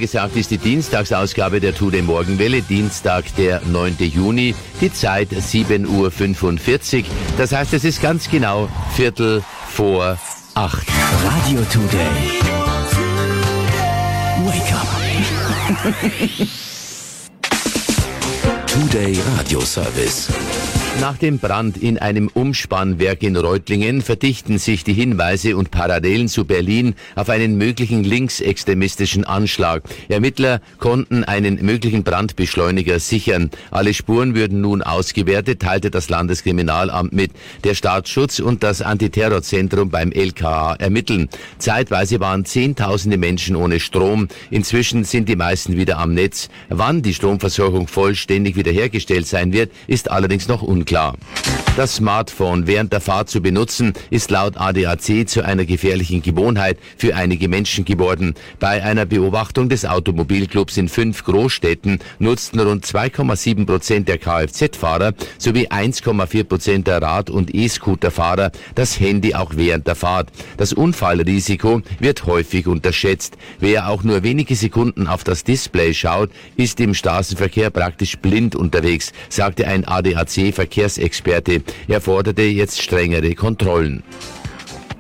angesagt ist die Dienstagsausgabe der Today Morgenwelle, Dienstag, der 9. Juni, die Zeit 7:45 Uhr. Das heißt, es ist ganz genau 7:45. Radio Today. Wake up. Today Radio Service. Nach dem Brand in einem Umspannwerk in Reutlingen verdichten sich die Hinweise und Parallelen zu Berlin auf einen möglichen linksextremistischen Anschlag. Ermittler konnten einen möglichen Brandbeschleuniger sichern. Alle Spuren würden nun ausgewertet, teilte das Landeskriminalamt mit. Der Staatsschutz und das Antiterrorzentrum beim LKA ermitteln. Zeitweise waren Zehntausende Menschen ohne Strom. Inzwischen sind die meisten wieder am Netz. Wann die Stromversorgung vollständig wiederhergestellt sein wird, ist allerdings noch unklar. Das Smartphone während der Fahrt zu benutzen, ist laut ADAC zu einer gefährlichen Gewohnheit für einige Menschen geworden. Bei einer Beobachtung des Automobilclubs in 5 Großstädten nutzten rund 2,7% der Kfz-Fahrer sowie 1,4% der Rad- und E-Scooter-Fahrer das Handy auch während der Fahrt. Das Unfallrisiko wird häufig unterschätzt. Wer auch nur wenige Sekunden auf das Display schaut, ist im Straßenverkehr praktisch blind unterwegs, sagte ein ADAC-Verkehrsexperte. Er forderte jetzt strengere Kontrollen.